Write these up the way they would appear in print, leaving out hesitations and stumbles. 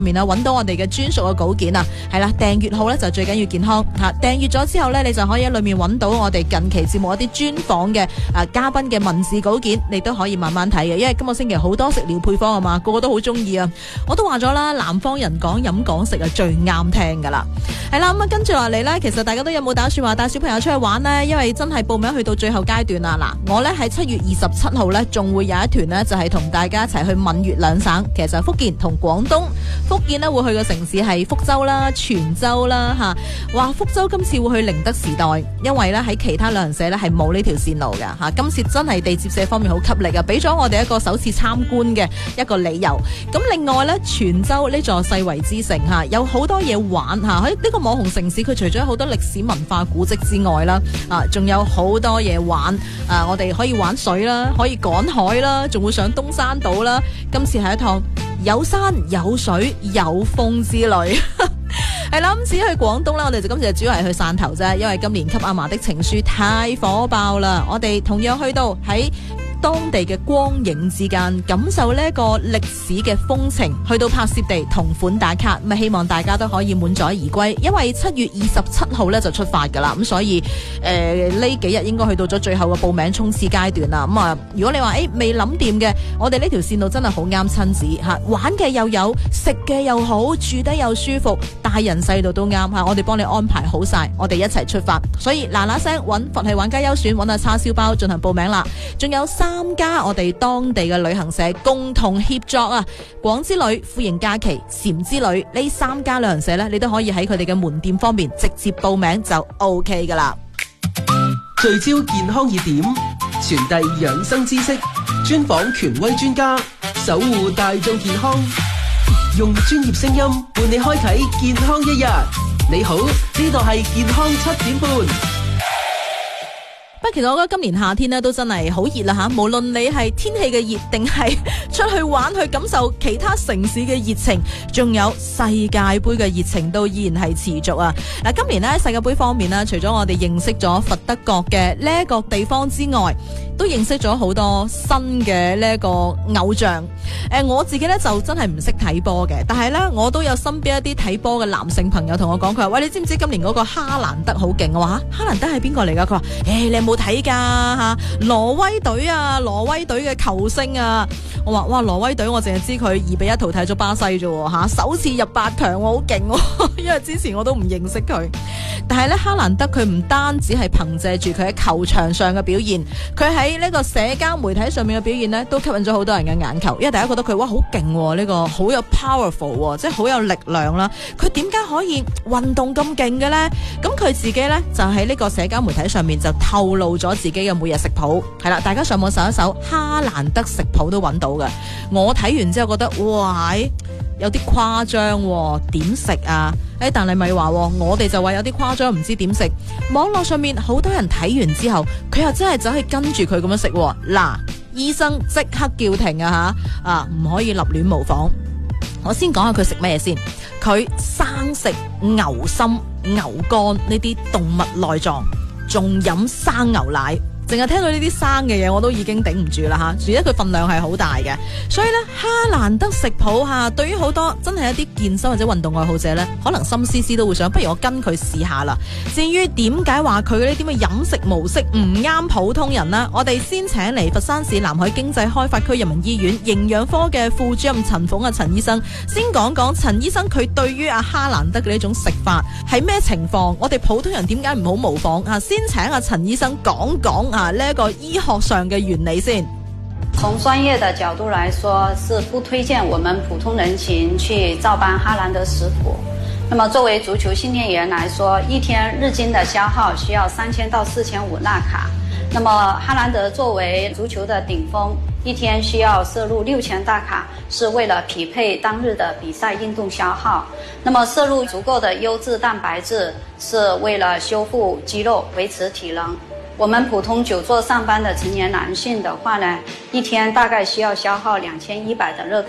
面啊揾到我哋嘅專屬嘅稿件啊，係啦，訂閱號咧就最緊要健康吓，訂閱咗之後咧，你就可以喺裏面揾到我哋近期節目一啲專訪嘅嘉賓嘅文字稿件，你都可以慢慢睇嘅。因為今個星期好多食療配方啊嘛，個個都好中意啊。我都話咗啦，南方人講飲講食啊最啱聽噶啦。係啦，咁啊跟住落嚟咧，其實大家都有冇打算話帶小朋友出去玩呢？因為真係報名去到最後階段啦。嗱，我咧喺7月27號咧，仲會有一團呢，就係同大家一齊去閩粵兩省，其實就係福建同廣東。福建呢會去嘅城市係福州啦、泉州啦吓。哇，福州今次會去寧德時代，因為咧喺其他旅行社咧係冇呢條線路㗎吓。今次真係地接社方面好吸力啊，俾咗我哋一個首次參觀嘅一個理由。咁另外咧，泉州呢座世遺之城吓，有好多嘢玩吓。喺呢個網紅城市，佢除咗好多歷史文化古蹟之外啦，仲有好多嘢玩。我哋可以玩水啦，可以趕海啦，仲會上東山島啦。今次係一趟有山有水有風之旅。係啦，咁至於去廣東啦，我哋就今次主要係去汕頭啫，因為今年給阿嫲的情書太火爆啦。我哋同樣去到喺當地嘅光影之間，感受呢一個歷史嘅風情，去到拍攝地同款打卡，咁希望大家都可以滿載而歸。因為7月27號咧就出發噶啦，咁所以呢幾日應該去到咗最後嘅報名衝刺階段啦。咁啊，如果你話未諗掂嘅，我哋呢條線路真係好啱親子吓，玩嘅又有，食嘅又好，住得又舒服，大人細路都啱吓，我哋幫你安排好晒，我哋一齊出發。所以嗱嗱聲揾佛系玩家優選，揾下叉燒包進行報名啦。仲有3家我哋當地嘅旅行社共同協作啊，廣之旅、富盈假期、禪之旅呢3家旅行社呢，你都可以喺佢哋嘅門店方面直接報名就 OK 噶啦。 聚焦健康熱點，傳遞養生知識，專訪權威專家，守護大眾健康，用專業聲音伴你開啟健康一日。你好，呢度係健康7點半。 不過其實我覺得今年夏天呢都真係好熱啦吓，無論你係天氣嘅熱定係出去玩去感受其他城市嘅熱情，仲有世界盃嘅熱情都依然係持續啊！嗱，今年呢世界盃方面呢，除咗我哋認識咗佛得角嘅呢一個地方之外，都認識咗好多新嘅呢一個偶像。我自己呢就真係唔識睇波嘅，但係呢，我都有身邊一啲睇波嘅男性朋友同我講，佢話喂，你知唔知今年嗰個哈蘭德好勁？我話哈蘭德係邊個嚟噶？佢話你有冇睇噶吓？挪威隊啊，挪威隊嘅球星啊！我話哇，挪威隊我淨係知佢2-1淘汰咗巴西啫吓，首次入8強，我好勁，因為之前我都唔認識佢。但係咧，哈蘭德佢唔單止係憑借住佢喺球場上嘅表現，佢喺呢個社交媒體上面嘅表現呢，都吸引咗好多人嘅眼球。因為大家覺得佢哇好勁，呢個好有 powerful，即係好有力量啦。佢點解可以運動咁勁嘅呢？咁佢自己呢，就喺呢個社交媒體上面就透露咗自己嘅每日食譜。係啦，大家上網搜一搜哈蘭德食譜都揾到嘅。我睇完之後覺得哇，有啲誇張，點食啊？但係咪話我哋就話有啲誇張，唔知點食。網絡上面好多人睇完之後，佢又真係走去跟住佢咁樣食。嗱，醫生即刻叫停啊吓，唔可以立亂模仿。我先講下佢食咩先。佢生食牛心、牛肝呢啲動物內臟，仲飲生牛奶。淨係聽到呢啲生嘅嘢，我都已經頂唔住啦吓，而且佢份量係好大嘅，所以呢，哈蘭德食譜吓，對於好多真係一啲健身或者運動愛好者呢，可能心思思都會想，不如我跟佢試下啦。至於點解話佢呢啲嘅飲食模式唔啱普通人呢？我哋先請嚟佛山市南海經濟開發區人民醫院營養科嘅副主任陳鳳陳醫生，先講講陳醫生佢對於哈蘭德嘅呢種食法係咩情況？我哋普通人點解唔好模仿啊？先請陳醫生講講呢個醫學上嘅原理先。 從專業的角度來說，是不推薦我們普通人群去照搬哈蘭德食譜。那麼作為足球訓練員來說，一天日均的消耗需要3000到4500納卡。那麼哈蘭德作為足球的頂峰，一天需要攝入6000大卡，是為了匹配當日的比賽運動消耗。那麼攝入足夠的優質蛋白質，是為了修復肌肉，維持體能。我們普通久坐上班的成年男性的話呢，一天大概需要消耗2100的熱卡，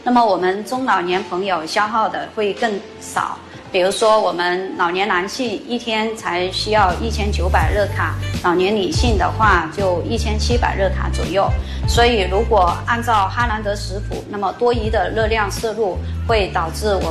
那么我们中老年朋友消耗的会更少。比如说，我们老年男性一天才需要1900热卡，老年女性的话就1700热卡左右。所以，如果按照哈兰德食谱，那么多余的热量摄入会导致我